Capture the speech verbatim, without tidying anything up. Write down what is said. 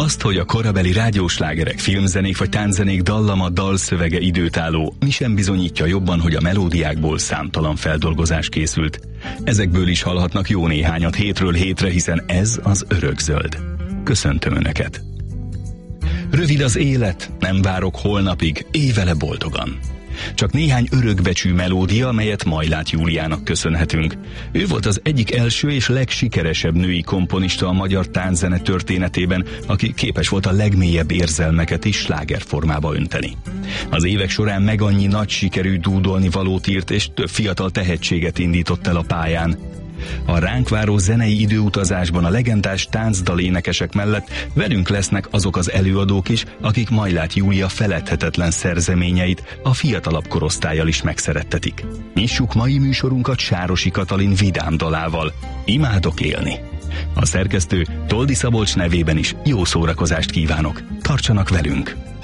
Azt, hogy a korabeli rádióslágerek, filmzenék vagy tánczenék dallama, dalszövege időtálló, mi sem bizonyítja jobban, hogy a melódiákból számtalan feldolgozás készült. Ezekből is hallhatnak jó néhányat hétről hétre, hiszen ez az Örökzöld. Köszöntöm Önöket! Rövid az élet, nem várok holnapig, élj vele boldogan. Csak néhány örökbecsű melódia, melyet Majlát Júliának köszönhetünk. Ő volt az egyik első és legsikeresebb női komponista a magyar tánczene történetében, aki képes volt a legmélyebb érzelmeket is slágerformába önteni. Az évek során meg annyi nagy sikerű dúdolni valót írt, és több fiatal tehetséget indított el a pályán. A ránk váró zenei időutazásban a legendás táncdalénekesek mellett velünk lesznek azok az előadók is, akik Majlát Júlia feledhetetlen szerzeményeit a fiatalabb korosztállyal is megszerettetik. Nyissuk mai műsorunkat Sárosi Katalin vidám dalával, Imádok élni. A szerkesztő Toldi Szabolcs nevében is jó szórakozást kívánok, tartsanak velünk!